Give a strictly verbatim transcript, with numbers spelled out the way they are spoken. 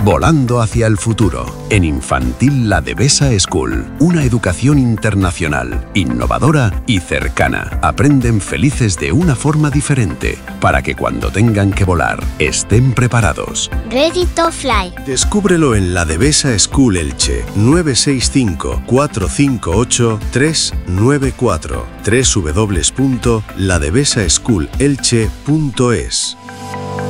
Volando hacia el futuro. En Infantil La Devesa School. Una educación internacional, innovadora y cercana. Aprenden felices de una forma diferente, para que cuando tengan que volar, estén preparados. Ready to fly. Descúbrelo en La Devesa School Elche. nueve seis cinco, cuatro cinco ocho, tres nueve cuatro. doble u doble u doble u punto la devesa school elche punto es.